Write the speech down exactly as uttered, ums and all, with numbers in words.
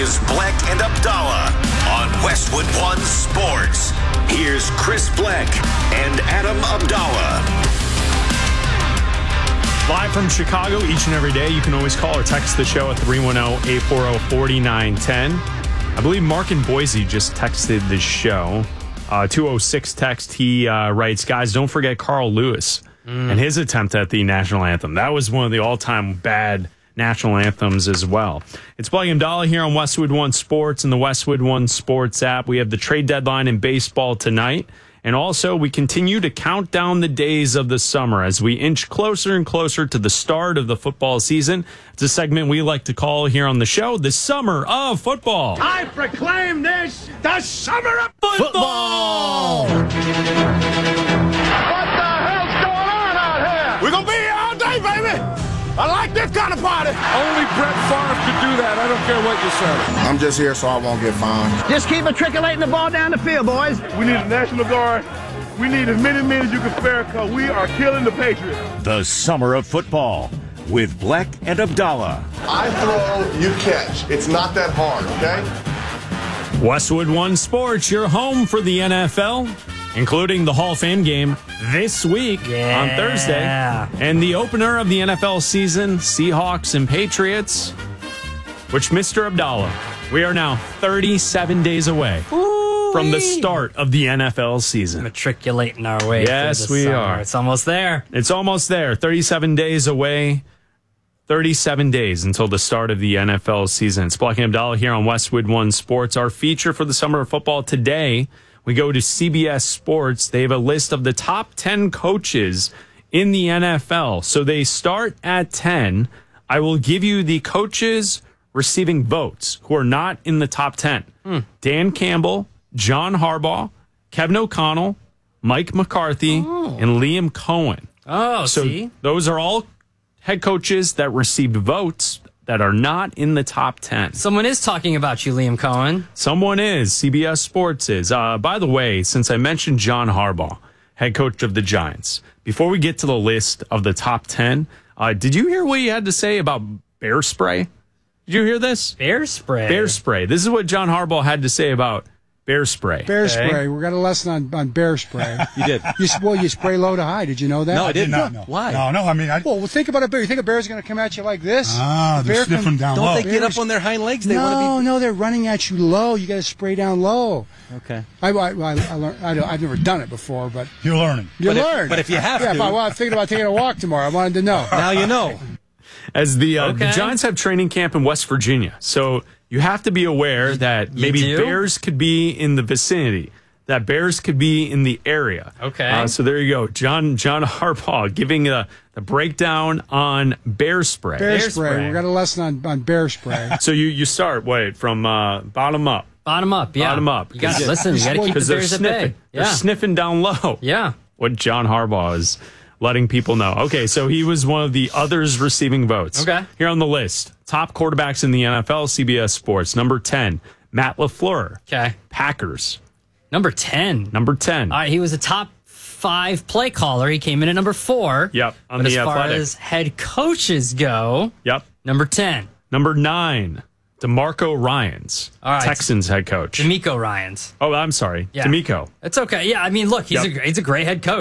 is Bleck and Abdallah on Westwood One Sports. Here's Chris Bleck and Adam Abdallah. Live from Chicago each and every day. You can always call or text the show at three one zero, eight four zero, four nine one zero. I believe Mark in Boise just texted the show. Uh, two oh six text, he uh, writes, guys, don't forget Carl Lewis mm. and his attempt at the national anthem. That was one of the all-time bad national anthems as well. It's Bleck and Abdallah here on Westwood One Sports and the Westwood One Sports app. We have the trade deadline in baseball tonight. And also, we continue to count down the days of the summer as we inch closer and closer to the start of the football season. It's a segment we like to call here on the show, the Summer of Football. I proclaim this the Summer of Football! Football! What the hell's going on out here? We're going to be here all day, baby! I like this kind of party. Only Brett Favre could do that. I don't care what you say. I'm just here so I won't get fined. Just keep matriculating the ball down the field, boys. We need a National Guard. We need as many men as you can spare because we are killing the Patriots. The Summer of Football with Bleck and Abdallah. I throw, you catch. It's not that hard, okay? Westwood One Sports, your home for the N F L, including the Hall of Fame game this week yeah. on Thursday. And the opener of the N F L season, Seahawks and Patriots, which, Mister Abdallah, we are now thirty-seven days away Ooh-wee. from the start of the N F L season. Matriculating our way. Yes, we summer. are. It's almost there. It's almost there. thirty-seven days away. thirty-seven days until the start of the N F L season. It's Bleck and Abdallah here on Westwood One Sports. Our feature for the Summer of Football today, we go to C B S Sports. They have a list of the top ten coaches in the N F L. So they start at ten. I will give you the coaches receiving votes who are not in the top ten. Hmm. Dan Campbell, John Harbaugh, Kevin O'Connell, Mike McCarthy, oh. and Liam Cohen. Oh, so see? Those are all head coaches that received votes that are not in the top ten. Someone is talking about you, Liam Cohen. Someone is. C B S Sports is. Uh, by the way, since I mentioned John Harbaugh, head coach of the Giants, before we get to the list of the top ten, uh, did you hear what he had to say about bear spray? Did you hear this? Bear spray? Bear spray. This is what John Harbaugh had to say about bear spray. Bear okay. spray. We got a lesson on, on bear spray. You did. You, well, you spray low to high. Did you know that? No, I did not. not. Why? No, no. I mean, I. Well, well, think about a bear. You think a bear's going to come at you like this? Ah, the they're bear sniffing come, down Don't low. they get up on their hind legs? They no, want to be. no, they're running at you low. You got to spray down low. Okay. I, I, I, I learned, I, I've never done it before, but you're learning. You but learn. If, but if you have yeah, to, yeah. Well, I'm thinking about taking a walk tomorrow. I wanted to know. Now you know. As the, uh, okay. the Giants have training camp in West Virginia, so you have to be aware that maybe do? bears could be in the vicinity, that bears could be in the area. Okay. Uh, so there you go. John John Harbaugh giving a, the breakdown on bear spray. Bear, Bear spray. spray. We got a lesson on, on bear spray. So you, you start, wait, from uh, bottom up. Bottom up, yeah. Bottom up. You got to listen. You got to keep the Because they're bears at sniffing. bay. They're Yeah. sniffing down low. Yeah. What John Harbaugh is letting people know. Okay, so he was one of the others receiving votes. Okay. Here on the list, top quarterbacks in the N F L, C B S Sports. Number ten, Matt LaFleur. Okay. Packers. Number ten. Number ten. All right, he was a top five play caller. He came in at number four. Yep, on but the as far Athletic. as head coaches go, Yep. number ten. Number nine, DeMarco Ryans. All right. Texans head coach. D'Amico Ryans. Oh, I'm sorry. Yeah. D'Amico. It's okay. Yeah, I mean, look, he's, Yep. a, he's a great head coach.